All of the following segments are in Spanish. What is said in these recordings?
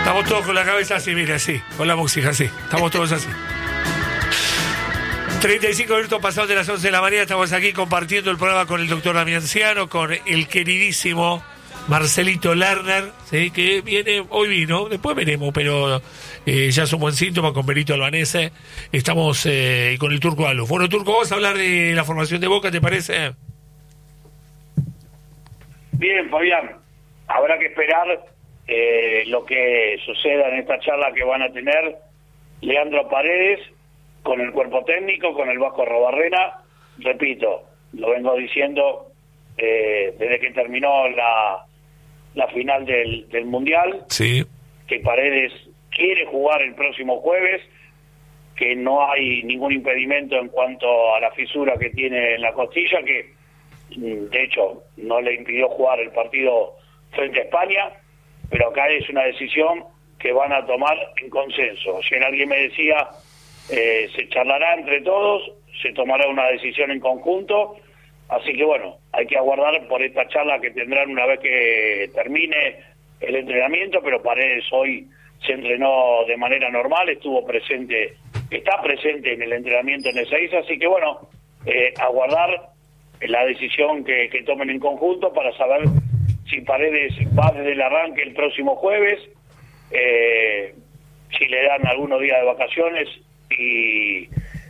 Estamos todos con la cabeza así, mire, así, con la música así. Estamos todos así. 35 minutos pasados de las 11 de la mañana, estamos aquí compartiendo el programa con el doctor Damianciano, con el queridísimo Marcelito Lerner, ¿sí? Que viene, hoy vino, después veremos, pero ya es un buen síntoma con Benito Albanese. Estamos con el Turco Aluf. Bueno, Turco, vamos a hablar de la formación de Boca, ¿te parece? Bien, Fabián, habrá que esperar lo que suceda en esta charla que van a tener Leandro Paredes con el cuerpo técnico, con el Vasco Arrobarrena. Repito, lo vengo diciendo desde que terminó la final del Mundial, Sí. que Paredes quiere jugar el próximo jueves, que no hay ningún impedimento en cuanto a la fisura que tiene en la costilla, que de hecho no le impidió jugar el partido frente a España, pero acá es una decisión que van a tomar en consenso. Si alguien me decía, se charlará entre todos, se tomará una decisión en conjunto, así que bueno, hay que aguardar por esta charla que tendrán una vez que termine el entrenamiento, pero Paredes hoy se entrenó de manera normal, está presente en el entrenamiento en Ezeiza, así que bueno, aguardar la decisión que tomen en conjunto para saber si Paredes va desde el arranque el próximo jueves, si le dan algunos días de vacaciones y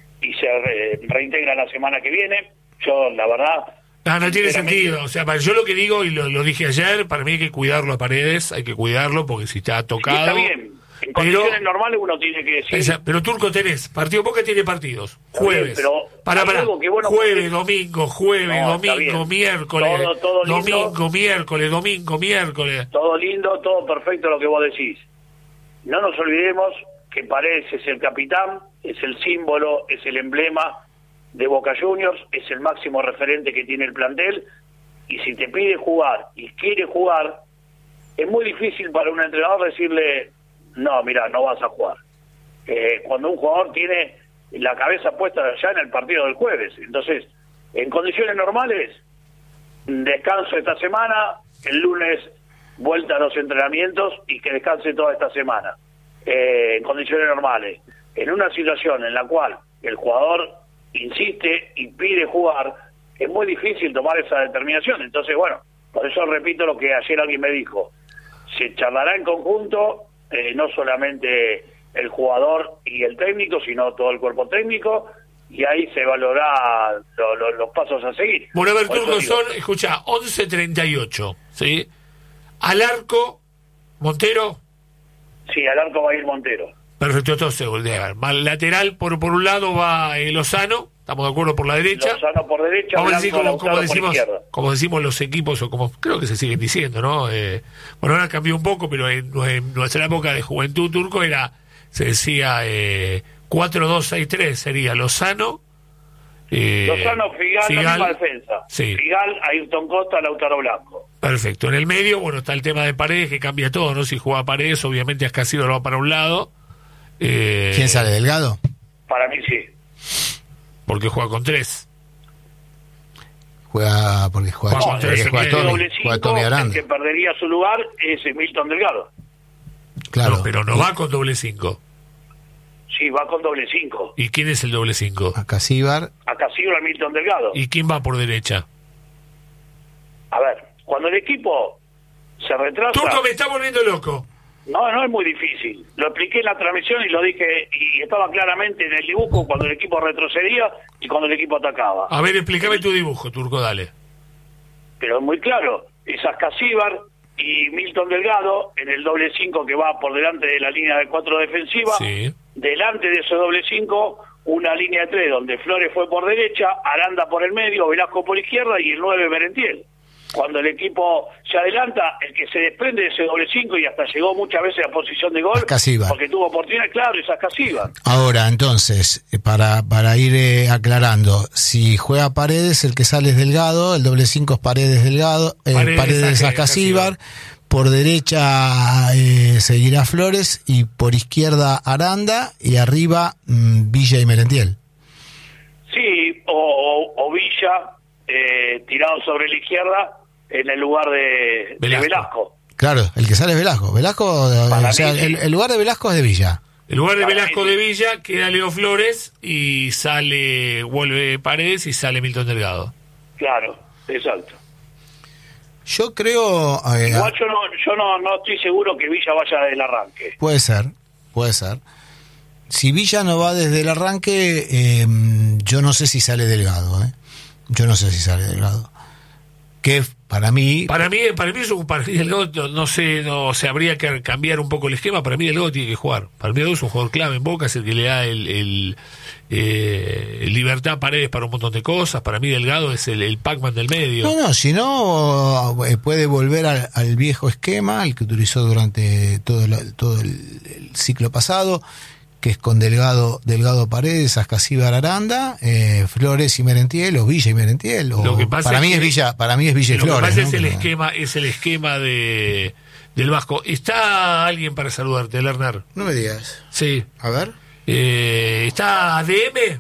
se reintegra la semana que viene. Yo, la verdad... No tiene sentido. O sea, yo lo que digo, y lo dije ayer, para mí hay que cuidarlo a Paredes, hay que cuidarlo porque si está tocado... Sí, está bien. En condiciones normales uno tiene que decir... Pero Turco, tenés partido, Boca tiene partidos. Jueves. Para. Jueves, domingo, miércoles. Todo lindo. Domingo, miércoles. Todo lindo, todo perfecto lo que vos decís. No nos olvidemos que Paredes es el capitán, es el símbolo, es el emblema de Boca Juniors, es el máximo referente que tiene el plantel, y si te pide jugar y quiere jugar, es muy difícil para un entrenador decirle, no, mira, no vas a jugar. Cuando un jugador tiene la cabeza puesta ya en el partido del jueves. Entonces, en condiciones normales, descanso esta semana, el lunes vuelta a los entrenamientos y que descanse toda esta semana. En condiciones normales. En una situación en la cual el jugador insiste y pide jugar, es muy difícil tomar esa determinación. Entonces, bueno, por eso repito lo que ayer alguien me dijo. Se charlará en conjunto, no solamente el jugador y el técnico, sino todo el cuerpo técnico, y ahí se valorará los pasos a seguir. Bueno, a ver, Turco, escuchá, 11:38, ¿sí? Al arco, Montero. Sí, al arco va a ir Montero. Perfecto, entonces, mal lateral, por un lado va Lozano, estamos de acuerdo, por la derecha. Lozano por derecha, vamos a decir como decimos los equipos, o como creo que se siguen diciendo, ¿no? Bueno, ahora cambió un poco, pero en nuestra época de juventud, Turco, se decía 4-2-6-3, sería Lozano. Lozano, Figal, la misma defensa. Sí. Figal, Ayrton Costa, Lautaro Blanco. Perfecto. En el medio, bueno, está el tema de Paredes, que cambia todo, ¿no? Si juega Paredes, obviamente Ascasíbar va para un lado. ¿Quién sale, Delgado? Para mí sí. Porque juega con 3. Juega con tres, juega Tommy Aranda. El que perdería su lugar es Milton Delgado. Claro. No, pero no va con doble 5. Sí, va con doble 5. ¿Y quién es el doble 5? Ascasíbar, Milton Delgado. ¿Y quién va por derecha? A ver, cuando el equipo se retrasa... Turco, me está volviendo loco. No es muy difícil. Lo expliqué en la transmisión y lo dije, y estaba claramente en el dibujo cuando el equipo retrocedía y cuando el equipo atacaba. A ver, explícame tu dibujo, Turco, dale. Pero es muy claro, es Ascasíbar y Milton Delgado en el doble 5 que va por delante de la línea de 4 defensiva. Sí. Delante de ese doble 5, una línea de 3 donde Flores fue por derecha, Aranda por el medio, Velasco por izquierda y el 9 Merentiel. Cuando el equipo se adelanta, el que se desprende de ese doble 5 y hasta llegó muchas veces a posición de gol, Ascasíbar. porque tuvo oportunidad, claro, es Ascasíbar. Ahora, entonces, para ir aclarando, si juega Paredes, el que sale es Delgado, el doble 5 es Paredes Delgado, Paredes Ascasíbar, por derecha seguirá Flores y por izquierda Aranda y arriba Villa y Merentiel. Sí, o Villa tirado sobre la izquierda en el lugar de Velasco. Claro, el que sale es Velasco. Velasco, o sea, mí, sí. el lugar de Velasco es de Villa. El lugar de Para Velasco mí, de sí. Villa queda Leo Flores y vuelve Paredes y sale Milton Delgado. Claro, exacto. Yo creo... Igual yo no estoy seguro que Villa vaya del arranque. Puede ser. Si Villa no va desde el arranque, yo no sé si sale Delgado. Yo no sé si sale Delgado. Que para mí Delgado, no sé, se habría que cambiar un poco el esquema. Para mí Delgado tiene que jugar. Para mí Delgado es un jugador clave en Boca, es el que le da el libertad a Paredes para un montón de cosas. Para mí Delgado es el Pac-Man del medio. No, si no, puede volver al viejo esquema, el que utilizó durante todo el ciclo pasado, que es con Delgado Paredes, Ascasíbar, Aranda, Flores y Merentiel, o Villa y Merentiel. Lo que pasa para mí es Villa y Flores. Lo que pasa ¿no? es el esquema del Vasco. ¿Está alguien para saludarte, Lerner? No me digas. Sí. A ver. ¿Está ADM?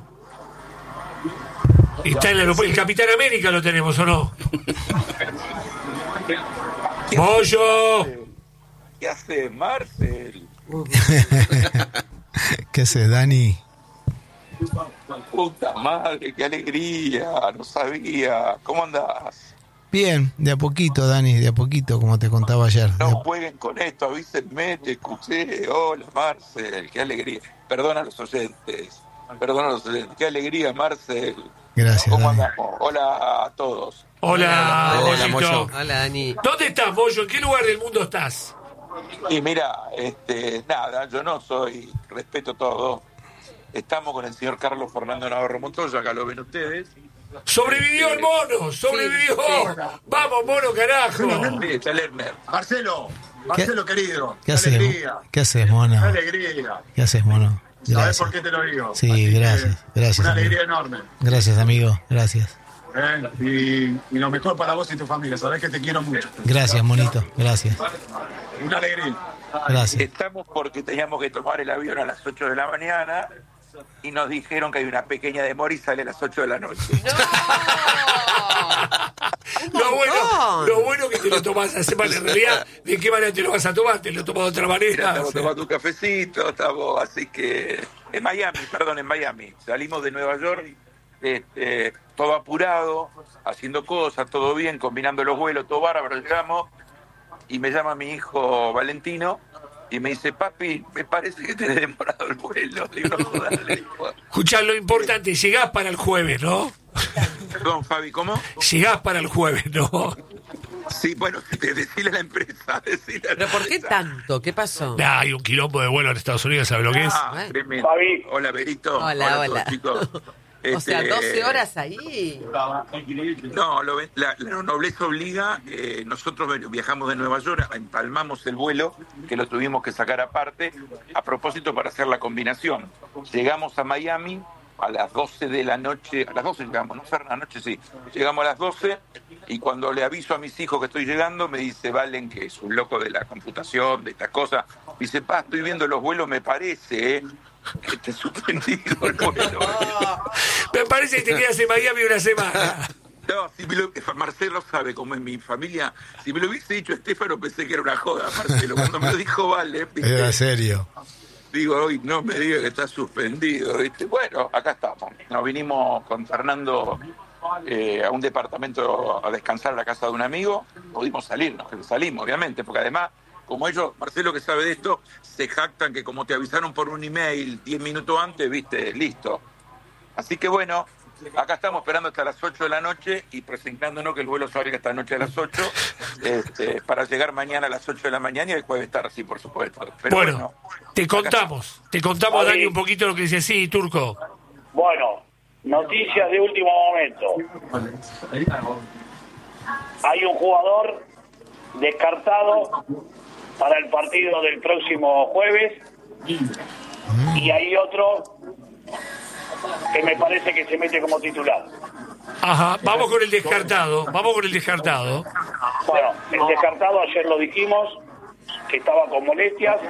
Está en el aeropuerto. El Capitán América lo tenemos, ¿o no? ¡Pollo! ¿Qué hace Marcel? ¿Qué haces, Dani? Puta madre, qué alegría, no sabía. ¿Cómo andás? Bien, de a poquito, Dani, de a poquito, como te contaba ayer. No jueguen con esto, avísenme, te escuché. Hola, Marcel, qué alegría. Perdona a los oyentes, qué alegría, Marcel. Gracias, ¿Cómo Dani. andamos? Hola a todos. Hola, Hola, Mollito. Moyo. Hola, Dani. ¿Dónde estás, Moyo? ¿En qué lugar del mundo estás? Y mira, nada, yo no soy, respeto todo. Estamos con el señor Carlos Fernando Navarro Montoya, acá lo ven ustedes. ¡Sobrevivió el mono! ¡Sobrevivió! Sí. ¡Vamos, mono, carajo! Sí, está Lerner. Marcelo, querido. ¿Qué haces, alegría. ¿Qué haces, mono? Qué alegría. ¿Qué haces, mono? ¿Sabes Gracias. por qué te lo digo? Sí, Así que, gracias, Una amigo. alegría enorme. Gracias, amigo, gracias. Y lo mejor para vos y tu familia. Sabés que te quiero mucho. Gracias, monito, gracias. Una alegría. Gracias. Estamos porque teníamos que tomar el avión a las 8 de la mañana y nos dijeron que hay una pequeña demora y sale a las 8 de la noche. Lo bueno que te lo tomás a semana. En realidad, ¿de qué manera te lo vas a tomar? Te lo tomas de otra manera. Estamos tomando un cafecito, así que en Miami. Salimos de Nueva York, todo apurado, haciendo cosas, todo bien, combinando los vuelos, todo bárbaro, llegamos y me llama mi hijo Valentino y me dice, papi, me parece que te he demorado el vuelo. Digo, no jodas, le digo. Escuchá, lo importante, llegás para el jueves, ¿no? Perdón, Fabi, ¿cómo? Llegás para el jueves, ¿no? Sí, bueno, decirle a la empresa. ¿Pero por qué tanto? ¿Qué pasó? Nah, hay un quilombo de vuelo en Estados Unidos, ¿sabes lo que es? Bueno. Tremendo. Fabi. Hola, Berito. Hola, a todos, hola. chicos. O sea, 12 horas ahí. No, la nobleza obliga. Nosotros viajamos de Nueva York, empalmamos el vuelo, que lo tuvimos que sacar aparte, a propósito para hacer la combinación. Llegamos a Miami a las 12 de la noche, a las 12 llegamos, ¿no, Fer? Anoche sí. Llegamos a las 12 y cuando le aviso a mis hijos que estoy llegando, me dice Valen, que es un loco de la computación, de estas cosas, me dice, pa, estoy viendo los vuelos, me parece, que te he suspendido el vuelo. Me parece que te quedas en Miami una semana. No, Marcelo sabe cómo es mi familia. Si me lo hubiese dicho Estefano, pensé que era una joda, Marcelo. Cuando me lo dijo Vale, ¿viste? Era serio. Digo, hoy no me diga que está suspendido, ¿viste? Bueno, acá estamos. Nos vinimos con Fernando a un departamento a descansar a la casa de un amigo. Pudimos salirnos, que salimos, obviamente, porque además, como ellos, Marcelo que sabe de esto, se jactan que como te avisaron por un email 10 minutos antes, viste, listo. Así que bueno, acá estamos esperando hasta las 8 de la noche y presentándonos que el vuelo salga esta noche a las 8 para llegar mañana a las 8 de la mañana y el jueves estar así, por supuesto. Pero Bueno, te contamos, Dani, un poquito lo que dice. Sí, Turco. Bueno, noticias de último momento. Hay un jugador descartado para el partido del próximo jueves y hay otro que me parece que se mete como titular. Ajá, vamos con el descartado. Bueno, el descartado ayer lo dijimos, que estaba con molestias,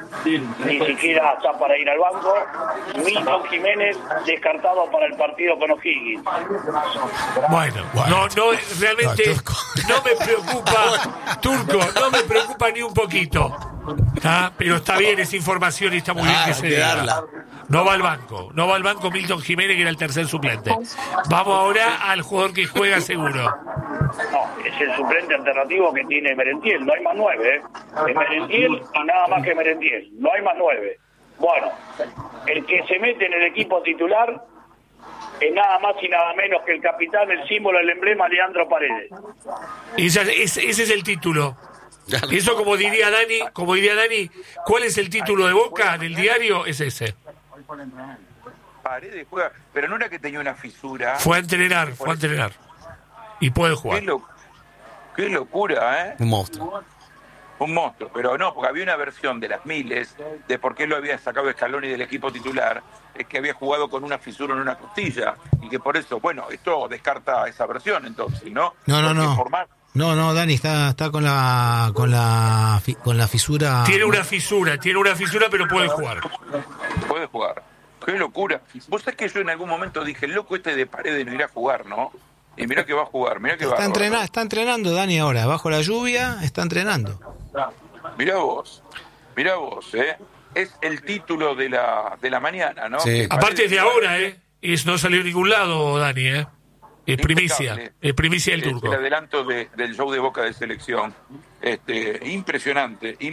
ni siquiera está para ir al banco. Milton Jiménez descartado para el partido con O'Higgins. Bueno, no, realmente no me preocupa, Turco, no me preocupa ni un poquito. Pero está bien esa información y está muy bien que se diga. No va al banco Milton Jiménez, que era el tercer suplente. Vamos ahora al jugador que juega seguro. No, es el suplente alternativo que tiene Merentiel, no hay más 9, Es Merentiel y nada más que Merentiel, no hay más 9. Bueno, el que se mete en el equipo titular es nada más y nada menos que el capitán, el símbolo, el emblema, Leandro Paredes. Ese es el título. Eso como diría Dani, ¿cuál es el título de Boca del diario? Es ese. Paredes juega, pero no era que tenía una fisura. Fue a entrenar. Y puede jugar. Qué locura, ¿eh? Un monstruo, pero no, porque había una versión de las miles de por qué lo había sacado Scaloni del equipo titular, es que había jugado con una fisura en una costilla, y que por eso, bueno, esto descarta esa versión entonces, ¿no? No, Dani está con la fisura. Tiene una fisura, pero puede jugar. Puede jugar. Qué locura. Vos sabés que yo en algún momento dije, el loco este de Paredes no irá a jugar, ¿no? Y mirá que va a jugar, Está entrenando Dani ahora, bajo la lluvia, está entrenando. Mirá vos, es el título de la mañana, ¿no? Sí. Aparte es de ahora, y no salió a ningún lado, Dani, Es primicia del Turco. El adelanto del show de Boca de selección. Impresionante.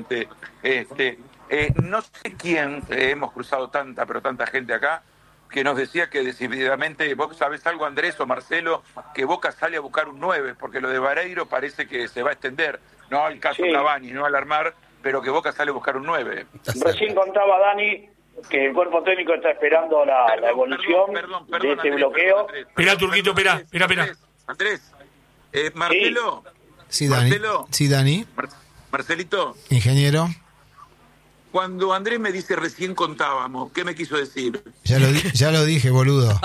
No sé quién, hemos cruzado tanta gente acá, que nos decía que decididamente, vos sabés algo, Andrés o Marcelo, que Boca sale a buscar un 9, porque lo de Vareiro parece que se va a extender. No al caso Cavani, no alarmar, pero que Boca sale a buscar un 9. Recién contaba Dani que el cuerpo técnico está esperando la evolución de este bloqueo. Espera, Turquito, espera. Andrés, Marcelo. Sí, Dani. Marcelo. Sí, Dani. Marcelito. Ingeniero. Cuando Andrés me dice recién contábamos, ¿qué me quiso decir? Ya lo dije, boludo.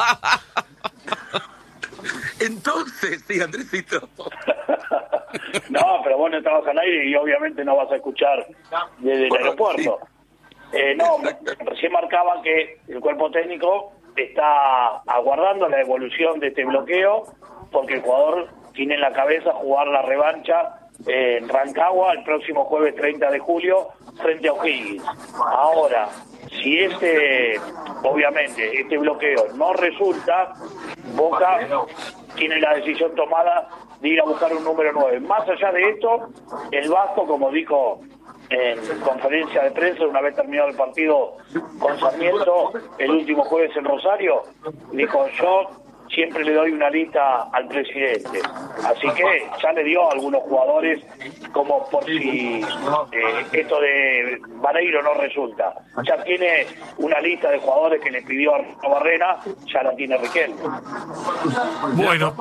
Entonces, sí, Andresito. No, pero vos no estabas al aire y obviamente no vas a escuchar desde el aeropuerto. Recién marcaban que el cuerpo técnico está aguardando la evolución de este bloqueo, porque el jugador tiene en la cabeza jugar la revancha en Rancagua el próximo jueves 30 de julio frente a O'Higgins. Ahora, si obviamente este bloqueo no resulta, Boca tiene la decisión tomada de ir a buscar un número 9. Más allá de esto, el Vasco, como dijo en conferencia de prensa una vez terminado el partido con Sarmiento el último jueves en Rosario, dijo: yo siempre le doy una lista al presidente, así que ya le dio a algunos jugadores como por si esto de Vareiro no resulta, ya tiene una lista de jugadores que le pidió a Barrena, ya la tiene Riquelme. Bueno,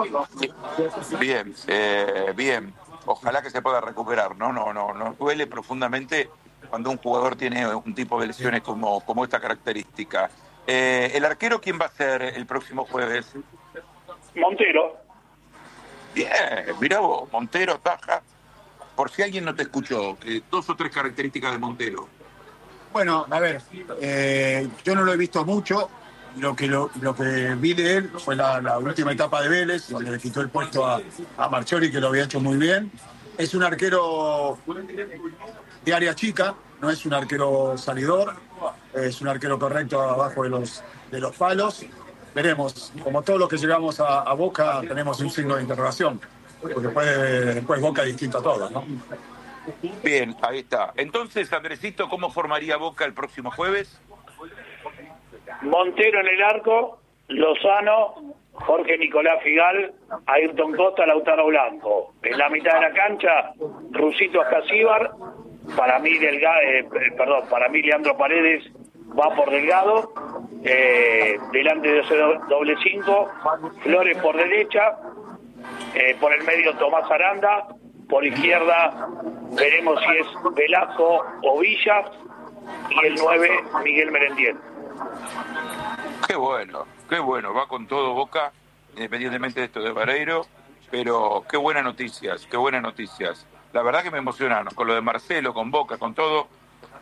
bien, ojalá que se pueda recuperar, no duele profundamente cuando un jugador tiene un tipo de lesiones como esta característica. ¿El arquero quién va a ser el próximo jueves? Montero. Bien, mirá vos, Montero, taja. Por si alguien no te escuchó, 2 o 3 características de Montero. Bueno, a ver, yo no lo he visto mucho. Lo que vi de él fue la última etapa de Vélez, donde le quitó el puesto a Marchiori, que lo había hecho muy bien. Es un arquero de área chica, no es un arquero salidor, es un arquero correcto abajo de los palos. Veremos, como todos los que llegamos a Boca tenemos un signo de interrogación, porque después Boca es distinto a todos, ¿no? Bien, ahí está. Entonces, Andresito, ¿cómo formaría Boca el próximo jueves? Montero en el arco, Lozano, Jorge Nicolás Figal, Ayrton Costa, Lautaro Blanco. En la mitad de la cancha, Rusito Ascasíbar, para mí Leandro Paredes va por Delgado, delante de ese doble 5, Flores por derecha, por el medio Tomás Aranda, por izquierda veremos si es Velasco o Villa, y el 9 Miguel Merentiel. Qué bueno, va con todo Boca, independientemente de esto de Vareiro, pero qué buenas noticias. La verdad que me emocionaron, con lo de Marcelo, con Boca, con todo.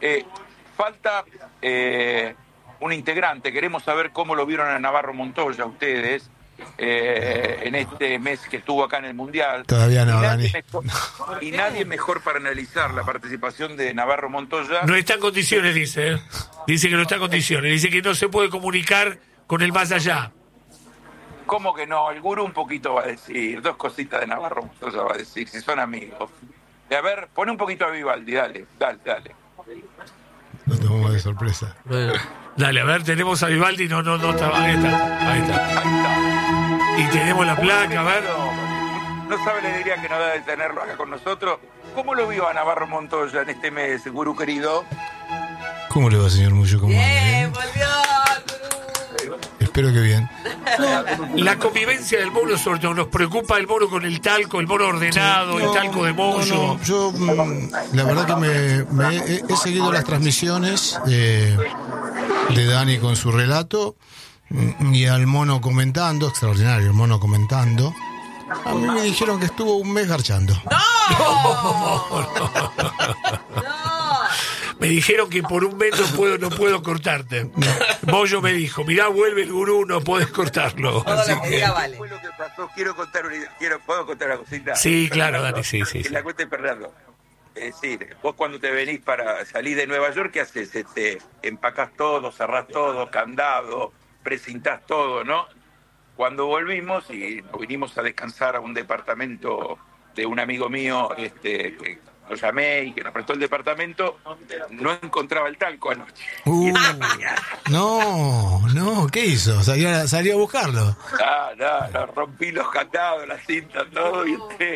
Falta un integrante. Queremos saber cómo lo vieron a Navarro Montoya ustedes en este mes que estuvo acá en el Mundial. Todavía no, Dani. Y nadie mejor para analizar la participación de Navarro Montoya. No está en condiciones, dice. Dice que no está en condiciones. Dice que no se puede comunicar con el más allá. ¿Cómo que no? El gurú un poquito va a decir. 2 cositas de Navarro Montoya va a decir, si son amigos. A ver, pone un poquito a Vivaldi, dale. Lo tomamos de sorpresa. Dale, a ver, tenemos a Vivaldi. No, está. Ahí está. Y tenemos la placa, a ver. No sabe la alegría que nos da de tenerlo acá con nosotros. ¿Cómo lo vio a Navarro Montoya en este mes, gurú querido? ¿Cómo le va, señor Muyo? ¿Cómo anda? Bien, volvió, gurú. Espero que bien. La convivencia del mono, sobre todo, nos preocupa el mono con el talco, el mono ordenado, el talco de Moyo. No, yo la verdad que he seguido las transmisiones de Dani con su relato y al mono comentando, extraordinario el mono comentando. A mí me dijeron que estuvo un mes garchando. ¡No! Me dijeron que por un mes no puedo cortarte. Moyo me dijo, mirá, vuelve el gurú, no podés cortarlo. Todo lo que diga vale. Fue lo que pasó. ¿Puedo contar una cosita? Sí, claro, Dani, sí. Que la cuente Fernando. Es decir, vos cuando te venís para salir de Nueva York, ¿qué haces? Empacás todo, cerrás todo, candado, precintás todo, ¿no? Cuando volvimos y nos vinimos a descansar a un departamento de un amigo mío, que lo llamé y que nos prestó el departamento, no encontraba el talco anoche. No, ¿qué hizo? ¿Salió a buscarlo? No, rompí los candados, las cintas, todo, y